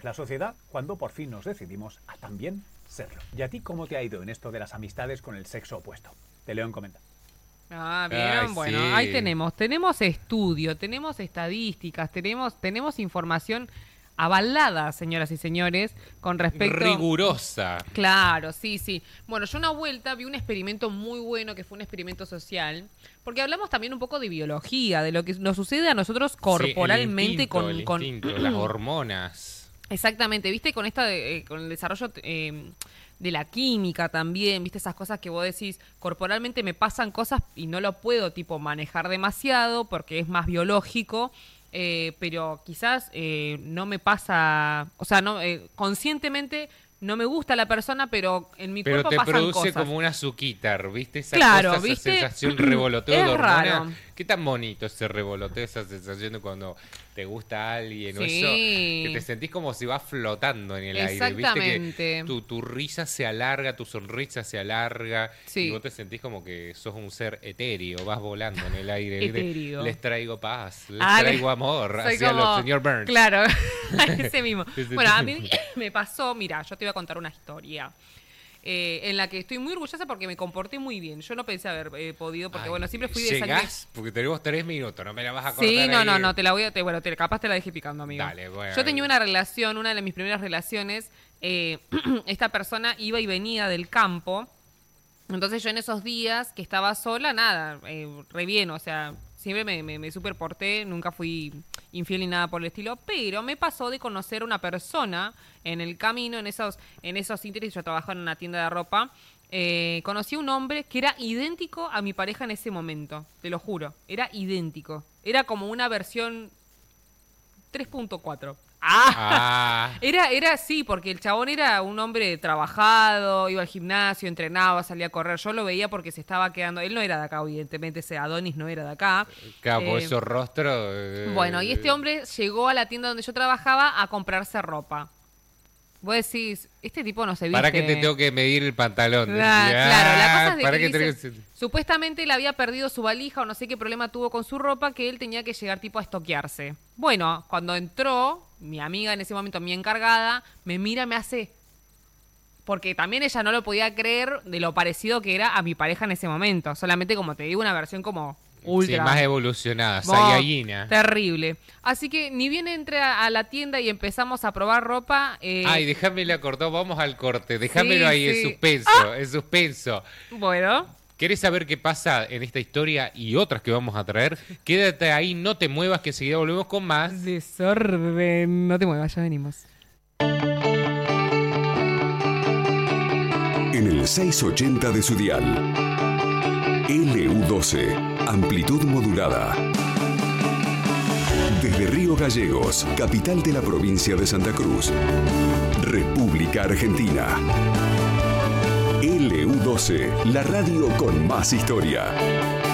la sociedad cuando por fin nos decidimos a también serlo. ¿Y a ti cómo te ha ido en esto de las amistades con el sexo opuesto? Te leo en comentarios. Ah, bien, bueno, sí. Ahí tenemos estudio, tenemos estadísticas, tenemos información avalada, señoras y señores, con respecto... Rigurosa. Claro, sí. Bueno, yo una vuelta vi un experimento muy bueno, que fue un experimento social, porque hablamos también un poco de biología, de lo que nos sucede a nosotros corporalmente, sí, el instinto, las hormonas. Exactamente, viste, con con el desarrollo de la química también, viste, esas cosas que vos decís, corporalmente me pasan cosas y no lo puedo tipo manejar demasiado porque es más biológico. Pero quizás no me pasa, o sea, no conscientemente no me gusta la persona, pero en mi cuerpo pasan cosas. Pero te produce como una azuquita, ¿viste? Esa claro, cosa, ¿viste? Esa sensación revoloteo de hormona. Raro. Qué tan bonito ese revoloteo, esa sensación de cuando te gusta a alguien, sí. o eso, que te sentís como si vas flotando en el aire. Exactamente. Viste que tu risa se alarga, tu sonrisa se alarga, sí. y vos te sentís como que sos un ser etéreo, vas volando en el aire. Etéreo. Les traigo paz, les traigo amor, hacia los señor Burns. Claro, ese mismo. Bueno, a mí me pasó, mira, yo te voy a contar una historia. En la que estoy muy orgullosa porque me comporté muy bien. Yo no pensé haber podido, porque bueno, siempre fui de sangre. Porque tenemos 3 minutos, no me la vas a cortar. Sí, no, te la voy a... capaz te la dejé picando, amigo. Dale, bueno. Yo tenía una relación, una de mis primeras relaciones, esta persona iba y venía del campo, entonces yo en esos días que estaba sola, nada, re bien, o sea, siempre me superporté, nunca fui infiel ni nada por el estilo, pero me pasó de conocer a una persona en el camino, en esos ínteres. Yo trabajaba en una tienda de ropa, conocí a un hombre que era idéntico a mi pareja en ese momento, te lo juro, era idéntico, era como una versión 3.4. Era así, porque el chabón era un hombre trabajado, iba al gimnasio, entrenaba, salía a correr. Yo lo veía porque se estaba quedando. Él no era de acá, evidentemente, ese Adonis no era de acá. Claro, por esos rostros. Bueno, y este hombre llegó a la tienda donde yo trabajaba a comprarse ropa. Vos decís, este tipo no se viste. ¿Para qué te tengo que medir el pantalón? Claro, la cosa es de que supuestamente él había perdido su valija o no sé qué problema tuvo con su ropa, que él tenía que llegar tipo a estoquearse. Bueno, cuando entró, mi amiga en ese momento, mi encargada, me mira, me hace... Porque también ella no lo podía creer de lo parecido que era a mi pareja en ese momento. Solamente, como te digo, una versión como... ultra. Sí, más evolucionada, Saiyajina. Terrible. Así que ni bien entré a la tienda y empezamos a probar ropa. Ay, déjame la cortó, vamos al corte. Déjamelo ahí, en suspenso, en suspenso. Bueno. ¿Querés saber qué pasa en esta historia y otras que vamos a traer? Quédate ahí, no te muevas, que enseguida volvemos con más. Desorden. No te muevas, ya venimos. En el 680 de su dial. LU12, amplitud modulada. Desde Río Gallegos, capital de la provincia de Santa Cruz, República Argentina. LU12, la radio con más historia.